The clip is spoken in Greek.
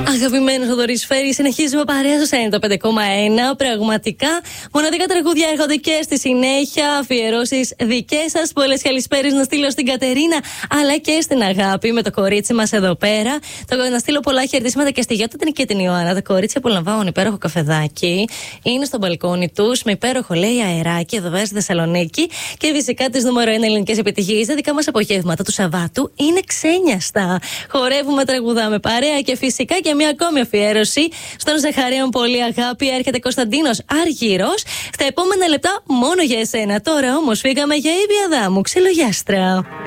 Αγαπημένος ο Δωρής Φέρης, συνεχίζουμε παρέα στο 95,1. Πραγματικά μοναδικά τραγούδια έρχονται και στη συνέχεια. Αφιερώσεις δικές σας. Πολλές καλησπέρες να στείλω στην Κατερίνα, αλλά και στην Αγάπη με το κορίτσι μας εδώ πέρα. Να στείλω πολλά χαιρετίσματα και στη Γιώτα και την Ιωάννα. Τα κορίτσια απολαμβάνουν υπέροχο καφεδάκι. Είναι στο μπαλκόνι τους με υπέροχο, λέει, αεράκι εδώ πέρα στη Θεσσαλονίκη. Και φυσικά τις νούμερο 1 ελληνικές επιτυχίες. Τα δικά μας απογεύματα του Σαββάτου είναι ξένιαστα. Χορεύουμε, τραγουδάμε παρέα και φυσικά και μια ακόμη αφιέρωση στον Ζαχαρέων. Πολύ αγάπη. Έρχεται Κωνσταντίνος Αργύρος στα επόμενα λεπτά μόνο για εσένα. Τώρα όμως φύγαμε για Ήβη Αδάμου, Ξυλογιάστρα.